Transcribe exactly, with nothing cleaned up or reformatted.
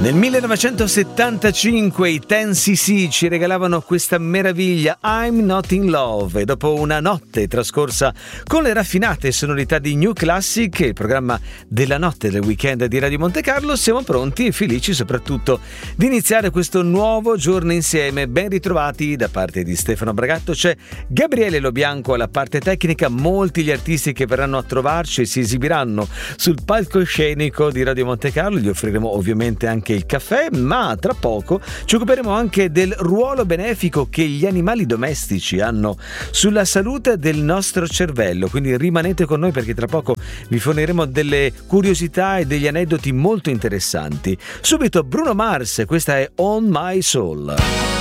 Nel millenovecentosettantacinque i ten C C ci regalavano questa meraviglia I'm Not in Love, e dopo una notte trascorsa con le raffinate sonorità di New Classic, il programma della notte del weekend di Radio Monte Carlo, siamo pronti e felici soprattutto di iniziare questo nuovo giorno insieme. Ben ritrovati da parte di Stefano Bragatto, c'è Gabriele Lobianco alla parte tecnica, molti gli artisti che verranno a trovarci e si esibiranno sul palcoscenico di Radio Monte Carlo. Gli offriremo ovviamente anche il caffè, ma tra poco ci occuperemo anche del ruolo benefico che gli animali domestici hanno sulla salute del nostro cervello, quindi rimanete con noi perché tra poco vi forniremo delle curiosità e degli aneddoti molto interessanti. Subito Bruno Mars, questa è On My Soul.